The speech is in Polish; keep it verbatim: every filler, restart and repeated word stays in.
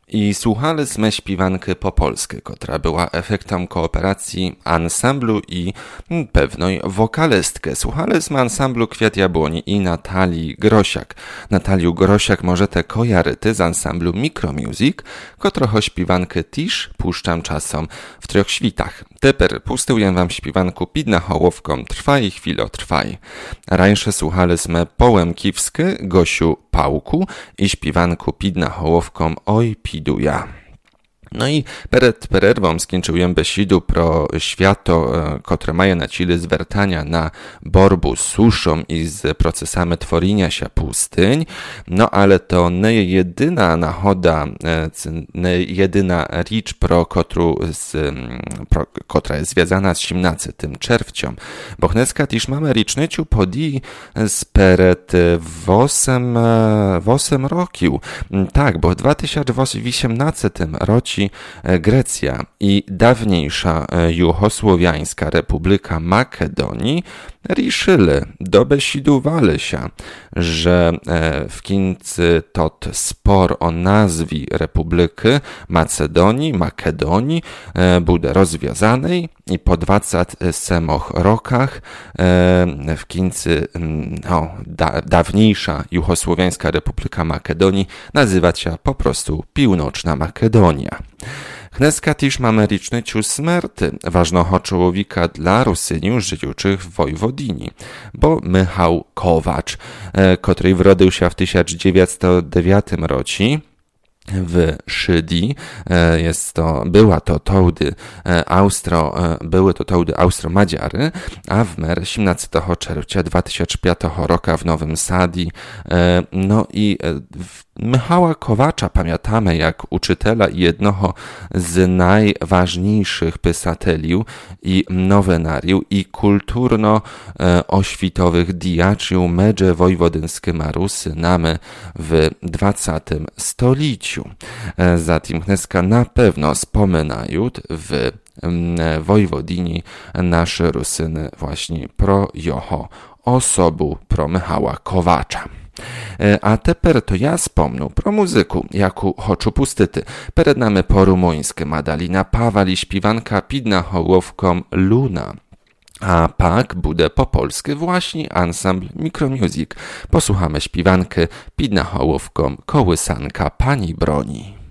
I słuchaliśmy śpiewanki po polsku, która była efektem kooperacji ansamblu i pewnej wokalistki. Słuchaliśmy ansamblu Kwiat Jabłoni i Natalii Grosiak. Nataliu Grosiak możecie kojarzyć z ansamblu Micromusic, którego śpiewankę też puszczam czasem w trzech świtach. Teper pustuję wam śpiewanku Pidna Hołowką Trwaj chwilo trwaj. Rańsze słuchaliśmy połem kiwsky Gosiu Pałku i śpiewanku Pidna Hołowką Oj piduja. No i przed przerwą skończyłem besidu pro świato, które mają na cili zwertania na borbu z suszą i z procesami tworzenia się pustyń. No ale to nie jedyna nachoda, nie jedyna rzecz, pro kotru z, pro, która jest związana z siedemnastym czerwcem. Bo dneska też mamy rocznicę podii spred osiem, osiem roków. Tak, bo w dwa tysiące osiemnastym roku Grecja i dawniejsza Juhosłowiańska Republika Makedonii riszyli, dobesidowali się, że w końcu tot spor o nazwie Republiki Macedonii, Makedonii będzie rozwiązany i po dwudziestu semoch rokach w końcu no, da, dawniejsza Juhosłowiańska Republika Makedonii nazywa się po prostu Północna Makedonia. Dneska też mamy rocznicę śmierci ważnego człowieka dla Rusyniów żyjących w Wojwodini, bo Michał Kowacz, który urodził się w tysiąc dziewięćset dziewiątym roku w Szydii, jest to, była to tołdy Austro, były to tołdy Austro-Madziary, a w mer siedemnastego czerwca dwa tysiące piątego roku w Nowym Sadii. No i Michała Kowacza pamiętamy jak uczytela i jednego z najważniejszych pisateliów i nowenariów i kulturno-oświtowych diaczył medże wojwodyńskim Rusynami w dwudziestym stuleciu. Zatem dneska na pewno spominają w Wojwodini nasze Rusyny właśnie pro jeho osobu, pro Michała Kowacza. A teper to ja wspomnę pro muzyku, jaku choczu pustyty. Przed nami po rumuńsku Madalina Pawal i śpiewanka Pidna Hołowką Luna. A pak bude po polsku właśnie ansambl Micromusic. Posłuchamy śpiewankę Pidna Hołowką Kołysanka Pani Broni.